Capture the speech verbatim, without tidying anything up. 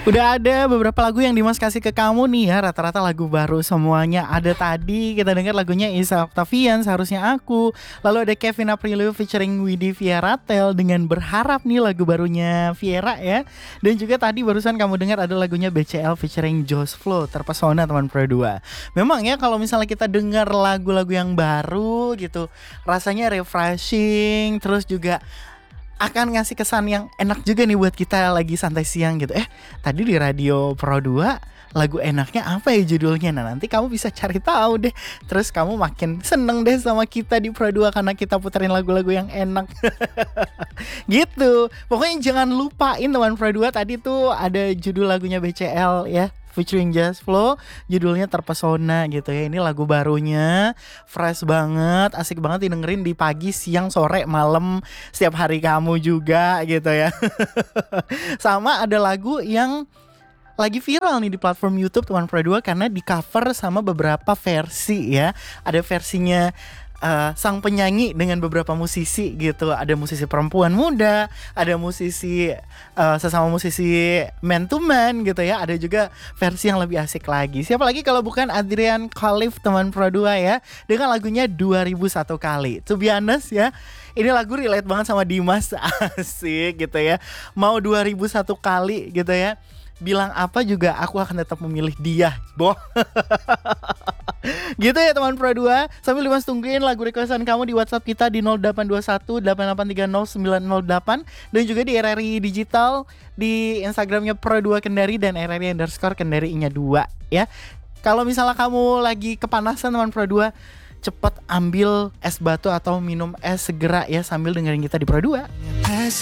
Udah ada beberapa lagu yang Dimas kasih ke kamu nih ya, rata-rata lagu baru semuanya. Ada tadi kita dengar lagunya Isa Octavian, Seharusnya Aku. Lalu ada Kevin Aprilio featuring Widi Vieratel dengan Berharap nih, lagu barunya Viera ya. Dan juga tadi barusan kamu dengar ada lagunya B C L featuring Josh Flow, Terpesona teman Pro dua. Memang ya kalau misalnya kita dengar lagu-lagu yang baru gitu, rasanya refreshing, terus juga akan ngasih kesan yang enak juga nih buat kita lagi santai siang gitu. Eh, tadi di radio Pro dua lagu enaknya apa ya judulnya? Nah, nanti kamu bisa cari tahu deh. Terus kamu makin seneng deh sama kita di Pro dua karena kita puterin lagu-lagu yang enak. Gitu. Pokoknya jangan lupain teman Pro dua, tadi tuh ada judul lagunya B C L ya, featuring Josh Flow, judulnya Terpesona gitu ya. Ini lagu barunya, fresh banget, asik banget didengerin di pagi, siang, sore, malam, setiap hari kamu juga gitu ya. Sama ada lagu yang lagi viral nih di platform YouTube teman Pro dua karena di cover sama beberapa versi ya. Ada versinya Uh, sang penyanyi dengan beberapa musisi gitu. Ada musisi perempuan muda, ada musisi uh, sesama musisi man to man gitu ya. Ada juga versi yang lebih asik lagi. Siapa lagi kalau bukan Adrian Khalif teman Pro dua ya, dengan lagunya dua ribu satu kali. To be honest ya, ini lagu relate banget sama Dimas. Asik gitu ya. Mau dua ribu satu kali gitu ya, bilang apa juga aku akan tetap memilih dia. Boh. Gitu ya teman Pro dua. Sambil Dimas tungguin lagu requestan kamu di WhatsApp kita di nol delapan dua satu delapan delapan tiga nol sembilan nol delapan. Dan juga di R R I Digital, di Instagramnya Pro dua Kendari dan R R I underscore Kendari-nya dua ya. Kalau misalnya kamu lagi kepanasan teman Pro dua, cepet ambil es batu atau minum es segera ya sambil dengerin kita di Pro dua. Es